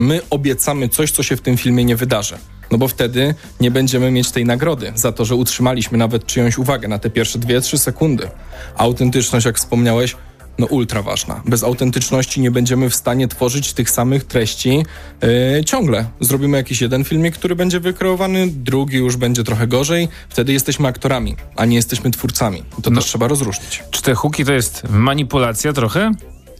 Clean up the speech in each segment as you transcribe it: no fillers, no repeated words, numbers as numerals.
my obiecamy coś, co się w tym filmie nie wydarzy. No bo wtedy nie będziemy mieć tej nagrody za to, że utrzymaliśmy nawet czyjąś uwagę na te pierwsze 2-3 sekundy. Autentyczność, jak wspomniałeś, no ultra ważna. Bez autentyczności nie będziemy w stanie tworzyć tych samych treści ciągle. Zrobimy jakiś jeden filmik, który będzie wykreowany, drugi już będzie trochę gorzej. Wtedy jesteśmy aktorami, a nie jesteśmy twórcami. To też trzeba rozróżnić. Czy te hooki to jest manipulacja trochę?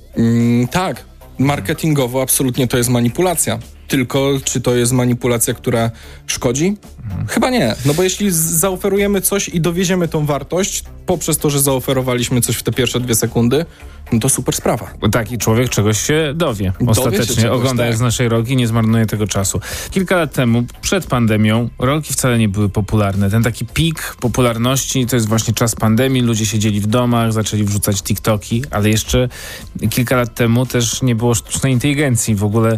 Tak. Marketingowo absolutnie to jest manipulacja. Tylko czy to jest manipulacja, która szkodzi? Chyba nie. No bo jeśli zaoferujemy coś i dowieziemy tą wartość poprzez to, że zaoferowaliśmy coś w te pierwsze 2 sekundy, no to super sprawa. Tak, i człowiek czegoś się dowie. Ostatecznie oglądając naszej rolki, nie zmarnuje tego czasu. Kilka lat temu, przed pandemią, rolki wcale nie były popularne. Ten taki pik popularności to jest właśnie czas pandemii. Ludzie siedzieli w domach, zaczęli wrzucać TikToki, ale jeszcze kilka lat temu też nie było sztucznej inteligencji. W ogóle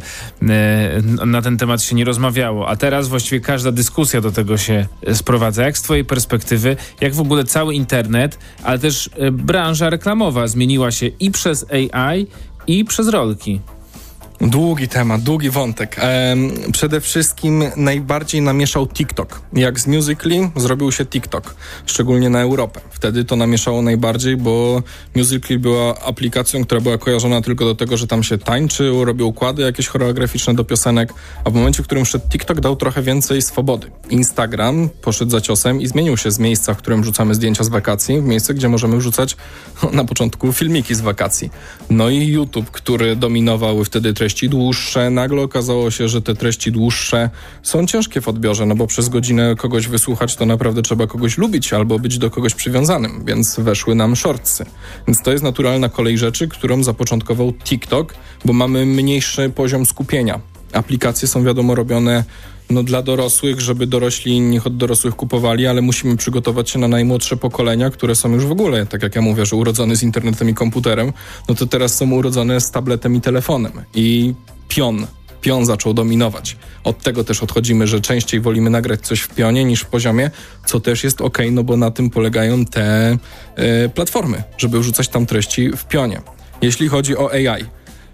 na ten temat się nie rozmawiało. A teraz właściwie każda dyskusja do tego się sprowadza. Jak z twojej perspektywy, jak w ogóle cały internet, ale też branża reklamowa zmieniła się i przez AI, i przez rolki? Długi temat, długi wątek. Przede wszystkim najbardziej namieszał TikTok. Jak z Musical.ly zrobił się TikTok, szczególnie na Europę. Wtedy to namieszało najbardziej, bo Musical.ly była aplikacją, która była kojarzona tylko do tego, że tam się tańczył, robił układy jakieś choreograficzne do piosenek, a w momencie, w którym wszedł TikTok, dał trochę więcej swobody. Instagram poszedł za ciosem i zmienił się z miejsca, w którym wrzucamy zdjęcia z wakacji, w miejsce, gdzie możemy wrzucać na początku filmiki z wakacji. No i YouTube, który dominował wtedy treści dłuższe. Nagle okazało się, że te treści dłuższe są ciężkie w odbiorze, no bo przez godzinę kogoś wysłuchać to naprawdę trzeba kogoś lubić albo być do kogoś przywiązanym, więc weszły nam shortsy. Więc to jest naturalna kolej rzeczy, którą zapoczątkował TikTok, bo mamy mniejszy poziom skupienia. Aplikacje są wiadomo robione dla dorosłych, żeby dorośli ich od dorosłych kupowali, ale musimy przygotować się na najmłodsze pokolenia, które są już w ogóle, tak jak ja mówię, że urodzone z internetem i komputerem, no to teraz są urodzone z tabletem i telefonem. I pion zaczął dominować. Od tego też odchodzimy, że częściej wolimy nagrać coś w pionie niż w poziomie, co też jest okej, no bo na tym polegają te platformy, żeby wrzucać tam treści w pionie. Jeśli chodzi o AI,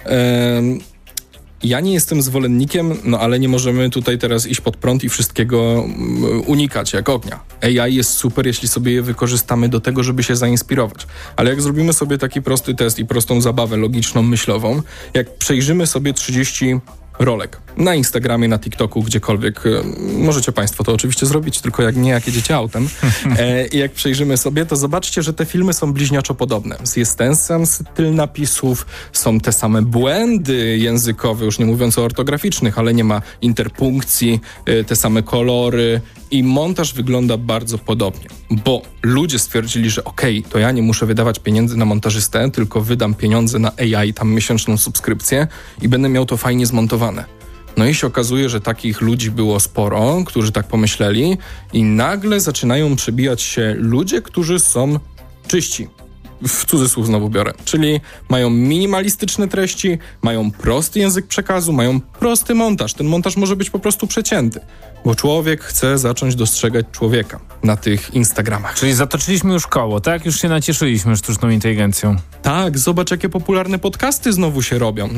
ja nie jestem zwolennikiem, ale nie możemy tutaj teraz iść pod prąd i wszystkiego unikać jak ognia. AI jest super, jeśli sobie je wykorzystamy do tego, żeby się zainspirować. Ale jak zrobimy sobie taki prosty test i prostą zabawę logiczną, myślową, jak przejrzymy sobie 30 rolek na Instagramie, na TikToku, gdziekolwiek. Możecie Państwo to oczywiście zrobić, tylko jak jedziecie autem. I jak przejrzymy sobie, to zobaczcie, że te filmy są bliźniaczo podobne. Jest ten sam styl napisów, są te same błędy językowe, już nie mówiąc o ortograficznych, ale nie ma interpunkcji, te same kolory i montaż wygląda bardzo podobnie. Bo ludzie stwierdzili, że to ja nie muszę wydawać pieniędzy na montażystę, tylko wydam pieniądze na AI, tam miesięczną subskrypcję i będę miał to fajnie zmontowane. No i się okazuje, że takich ludzi było sporo, którzy tak pomyśleli i nagle zaczynają przebijać się ludzie, którzy są czyści. W cudzysłów znowu biorę. Czyli mają minimalistyczne treści, mają prosty język przekazu, mają prosty montaż. Ten montaż może być po prostu przecięty, bo człowiek chce zacząć dostrzegać człowieka na tych Instagramach. Czyli zatoczyliśmy już koło, tak? Już się nacieszyliśmy sztuczną inteligencją. Tak, zobacz jakie popularne podcasty znowu się robią.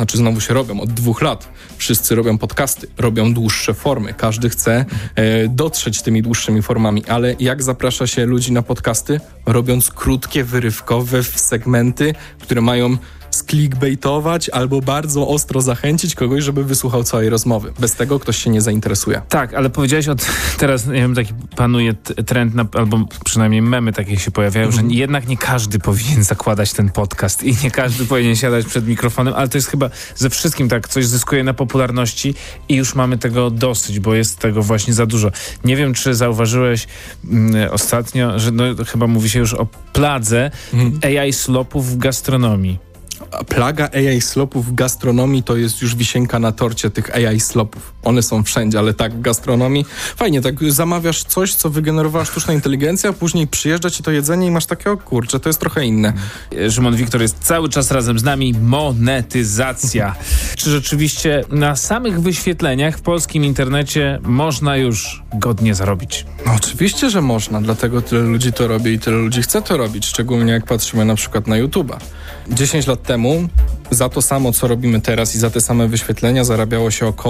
Od 2 lat. Wszyscy robią podcasty, robią dłuższe formy. Każdy chce dotrzeć tymi dłuższymi formami, ale jak zaprasza się ludzi na podcasty? Robiąc krótkie, wyrywkowe segmenty, które mają sklickbaitować albo bardzo ostro zachęcić kogoś, żeby wysłuchał całej rozmowy. Bez tego ktoś się nie zainteresuje. Tak, ale powiedziałeś teraz, nie wiem, taki panuje trend, albo przynajmniej memy takie się pojawiają, że jednak nie każdy powinien zakładać ten podcast i nie każdy powinien siadać przed mikrofonem, ale to jest chyba ze wszystkim tak, coś zyskuje na popularności i już mamy tego dosyć, bo jest tego właśnie za dużo. Nie wiem, czy zauważyłeś ostatnio, że chyba mówi się już o pladze AI slopów w gastronomii. Plaga AI slopów w gastronomii to jest już wisienka na torcie tych AI slopów. One są wszędzie, ale tak w gastronomii fajnie, tak zamawiasz coś, co wygenerowała sztuczna inteligencja, a później przyjeżdża ci to jedzenie i masz takie, to jest trochę inne. Szymon Wiktor jest cały czas razem z nami. Monetyzacja. Czy rzeczywiście na samych wyświetleniach w polskim internecie można już godnie zarobić? No oczywiście, że można, dlatego tyle ludzi to robi i tyle ludzi chce to robić, szczególnie jak patrzymy na przykład na YouTube'a. 10 lat temu temu za to samo, co robimy teraz i za te same wyświetlenia zarabiało się około